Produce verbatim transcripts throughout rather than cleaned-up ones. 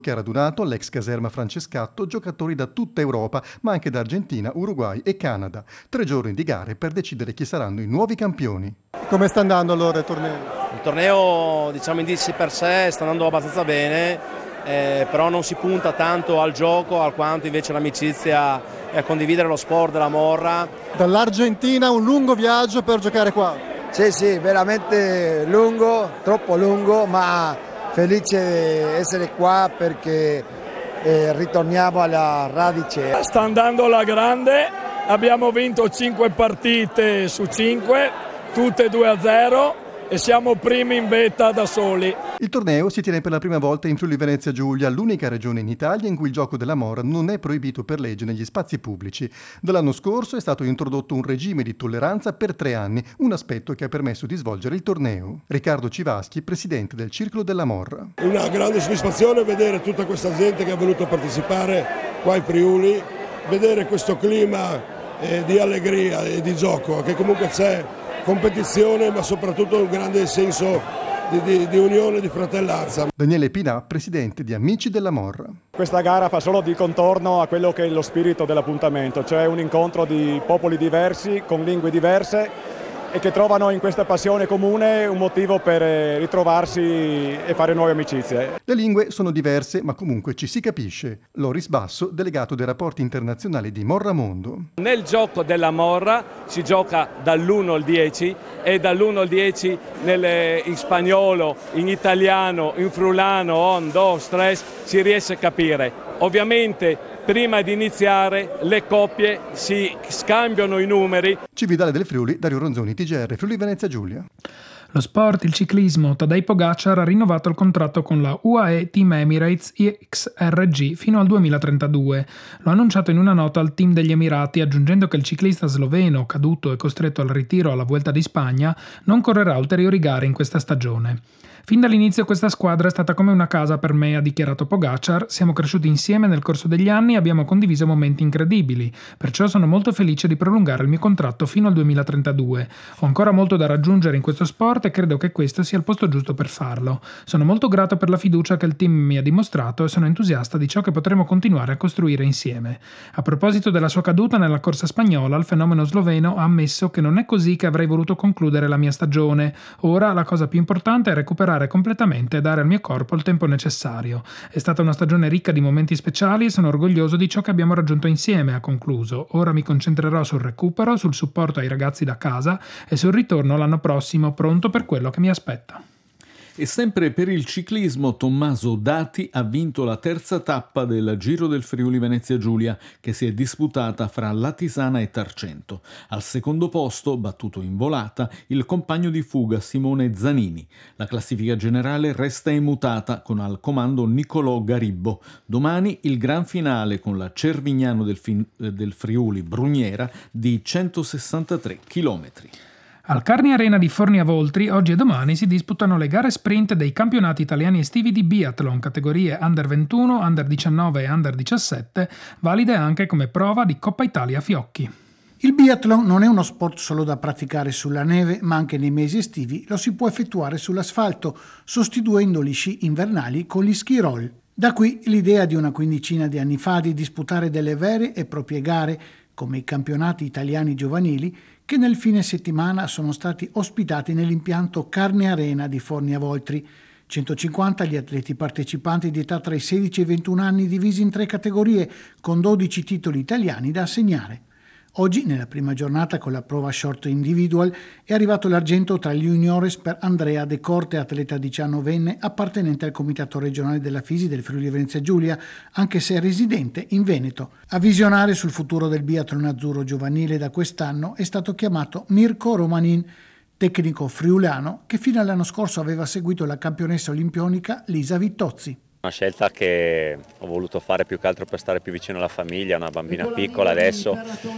che ha radunato all'ex caserma Francescatto giocatori da tutta Europa, ma anche da Argentina, Uruguay e Canada. Tre giorni di gare per decidere chi saranno i nuovi campioni. Come sta andando allora il torneo? Il torneo, diciamo, in sé per sé sta andando abbastanza bene, eh, però non si punta tanto al gioco, al quanto invece l'amicizia e a condividere lo sport della Morra. Dall'Argentina un lungo viaggio per giocare qua. Sì, sì, veramente lungo, troppo lungo, ma felice di essere qua perché eh, ritorniamo alla radice. Sta andando alla grande, abbiamo vinto cinque partite su cinque, tutte due a zero e siamo primi in vetta da soli. Il torneo si tiene per la prima volta in Friuli Venezia Giulia, l'unica regione in Italia in cui il gioco della Morra non è proibito per legge negli spazi pubblici. Dall'anno scorso è stato introdotto un regime di tolleranza per tre anni, un aspetto che ha permesso di svolgere il torneo. Riccardo Civaschi, presidente del Circolo della Morra. Una grande soddisfazione vedere tutta questa gente che ha voluto partecipare qua in Friuli, vedere questo clima eh, di allegria e di gioco, che comunque c'è competizione ma soprattutto un grande senso di, di, di unione e di fratellanza. Daniele Pinà, presidente di Amici della Morra. Questa gara fa solo di contorno a quello che è lo spirito dell'appuntamento, cioè un incontro di popoli diversi, con lingue diverse e che trovano in questa passione comune un motivo per ritrovarsi e fare nuove amicizie. Le lingue sono diverse, ma comunque ci si capisce. Loris Basso, delegato dei rapporti internazionali di Morra Mondo. Nel gioco della Morra si gioca dall'uno al dieci e dall'uno al dieci nel, in spagnolo, in italiano, in friulano, on, dos, tres, si riesce a capire. Ovviamente prima di iniziare le coppie si scambiano i numeri. Cividale del Friuli, Dario Ronzoni, T G R, Friuli Venezia Giulia. Lo sport, il ciclismo, Tadej Pogacar ha rinnovato il contratto con la U A E Team Emirates X R G fino al duemilatrentadue. Lo ha annunciato in una nota al team degli Emirati, aggiungendo che il ciclista sloveno, caduto e costretto al ritiro alla Vuelta di Spagna, non correrà ulteriori gare in questa stagione. Fin dall'inizio questa squadra è stata come una casa per me, ha dichiarato Pogacar. Siamo cresciuti insieme nel corso degli anni e abbiamo condiviso momenti incredibili, perciò sono molto felice di prolungare il mio contratto fino al duemilatrentadue. Ho ancora molto da raggiungere in questo sport e credo che questo sia il posto giusto per farlo. Sono molto grato per la fiducia che il team mi ha dimostrato e sono entusiasta di ciò che potremo continuare a costruire insieme. A proposito della sua caduta nella corsa spagnola, il fenomeno sloveno ha ammesso che non è così che avrei voluto concludere la mia stagione. Ora la cosa più importante è recuperare completamente e dare al mio corpo il tempo necessario. È stata una stagione ricca di momenti speciali e sono orgoglioso di ciò che abbiamo raggiunto insieme, ha concluso. Ora mi concentrerò sul recupero, sul supporto ai ragazzi da casa e sul ritorno l'anno prossimo, pronto per quello che mi aspetta. E sempre per il ciclismo, Tommaso Dati ha vinto la terza tappa del Giro del Friuli Venezia Giulia, che si è disputata fra Latisana e Tarcento. Al secondo posto, battuto in volata, il compagno di fuga Simone Zanini. La classifica generale resta immutata con al comando Niccolò Garibbo. Domani il gran finale con la Cervignano del, fin- del Friuli Bruniera di centosessantatré chilometri. Al Carni Arena di Forni a Voltri oggi e domani si disputano le gare sprint dei campionati italiani estivi di biathlon, categorie under ventuno, under diciannove e under diciassette, valide anche come prova di Coppa Italia Fiocchi. Il biathlon non è uno sport solo da praticare sulla neve, ma anche nei mesi estivi lo si può effettuare sull'asfalto, sostituendo gli sci invernali con gli ski roll. Da qui l'idea di una quindicina di anni fa di disputare delle vere e proprie gare, come i campionati italiani giovanili, che nel fine settimana sono stati ospitati nell'impianto Carni Arena di Forni a Voltri. centocinquanta gli atleti partecipanti di età tra i sedici e i ventuno anni, divisi in tre categorie, con dodici titoli italiani da assegnare. Oggi, nella prima giornata con la prova short individual, è arrivato l'argento tra gli juniores per Andrea De Corte, atleta diciannovenne appartenente al comitato regionale della Fisi del Friuli Venezia Giulia, anche se residente in Veneto. A visionare sul futuro del biathlon azzurro giovanile da quest'anno è stato chiamato Mirko Romanin, tecnico friulano che fino all'anno scorso aveva seguito la campionessa olimpionica Lisa Vittozzi. Una scelta che ho voluto fare più che altro per stare più vicino alla famiglia, una bambina piccola adesso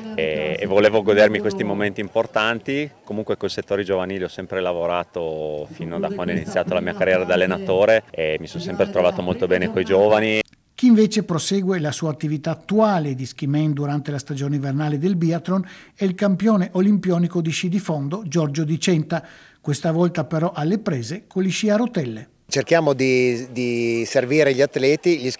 e, e volevo godermi questi momenti importanti. Comunque col settore giovanile ho sempre lavorato fino da quando ho iniziato la mia carriera da allenatore e mi sono sempre trovato molto bene con i giovani. Chi invece prosegue la sua attività attuale di skiman durante la stagione invernale del biathlon è il campione olimpionico di sci di fondo Giorgio Di Centa, questa volta però alle prese con gli sci a rotelle. Cerchiamo di, di servire gli atleti gli